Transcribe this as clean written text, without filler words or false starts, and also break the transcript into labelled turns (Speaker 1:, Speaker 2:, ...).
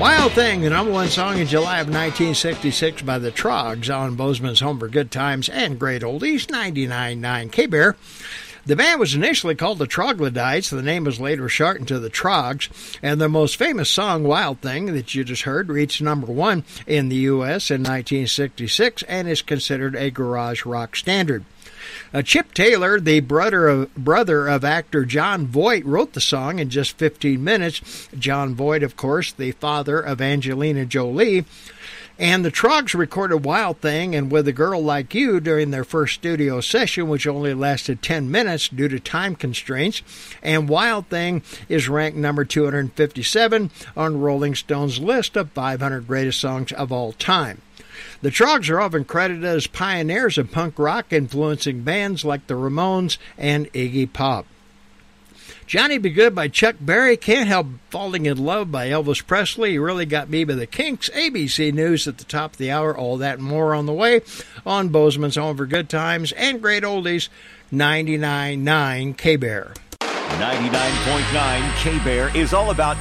Speaker 1: Wild Thing, the number one song in July of 1966 by the Troggs on Bozeman's Home for Good Times and Great Oldies, 99.9 K-Bear. The band was initially called the Troglodytes. The name was later shortened to the Troggs, and their most famous song, Wild Thing, that you just heard, reached number one in the U.S. in 1966 and is considered a garage rock standard. Chip Taylor, the brother of actor Jon Voight, wrote the song in just 15 minutes. Jon Voight, of course, the father of Angelina Jolie. And the Troggs recorded Wild Thing and With a Girl Like You during their first studio session, which only lasted 10 minutes due to time constraints. And Wild Thing is ranked number 257 on Rolling Stone's list of 500 greatest songs of all time. The Troggs are often credited as pioneers of punk rock, influencing bands like the Ramones and Iggy Pop. Johnny Be Good by Chuck Berry, Can't Help Falling in Love by Elvis Presley, You Really Got Me by the Kinks, ABC News at the top of the hour, all that and more on the way on Bozeman's Home for Good Times and Great Oldies, 99.9 K-Bear.
Speaker 2: 99.9 K-Bear is all about